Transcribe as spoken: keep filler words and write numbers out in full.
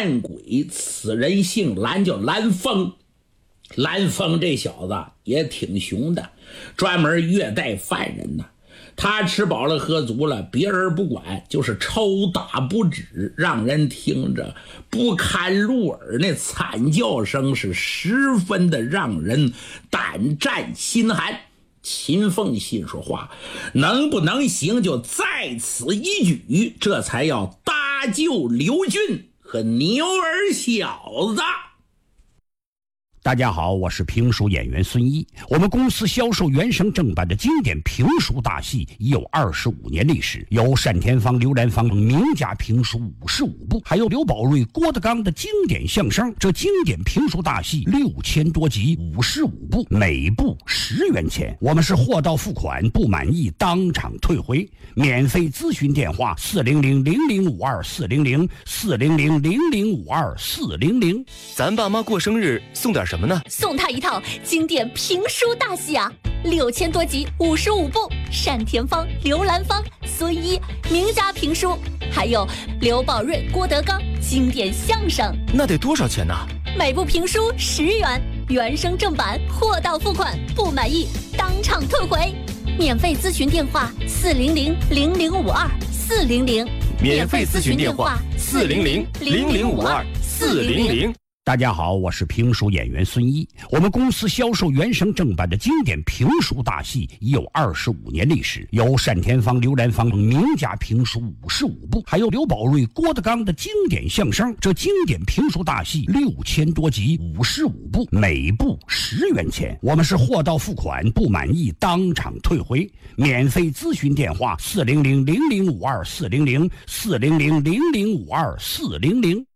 烂鬼，此人姓蓝，叫蓝峰。蓝峰这小子也挺凶的，专门虐待犯人呢。他吃饱了喝足了，别人不管，就是抽打不止，让人听着不堪入耳，那惨叫声是十分的让人胆战心寒。秦凤心说话，能不能行就在此一举，这才要搭救刘俊和牛儿小子。 大家好，我是评书演员孙一。我们公司销售原声正版的经典评书大戏已有二十五年历史，有单田芳、刘兰芳名家评书五十五部，还有刘宝瑞、郭德纲的经典相声。这经典评书大戏六千多集，五十五部，每部十元钱。我们是货到付款，不满意当场退回。免费咨询电话：四零零零零五二四零零四零零零零五二四零零。 咱爸妈过生日送点什么呢？ 送他一套经典评书大戏啊，六千多集，五十五部，单田芳、刘兰芳、孙一名家评书，还有刘宝瑞、郭德纲经典相声。 那得多少钱呢？ 每部评书十元，原声正版，货到付款，不满意当场退回。免费咨询电话：四零零零零五二四零零。 免费咨询电话：四零零零零五二四零零。 大家好，我是评书演员孙一。我们公司销售原声正版的经典评书大戏已有二十五年历史，有单田芳、刘兰芳名家评书五十五部，还有刘宝瑞、郭德纲的经典相声。这经典评书大戏六千多集，五十五部，每部十元钱。我们是货到付款，不满意当场退回。免费咨询电话：四零零零零五二四零零四零零零零五二四零零。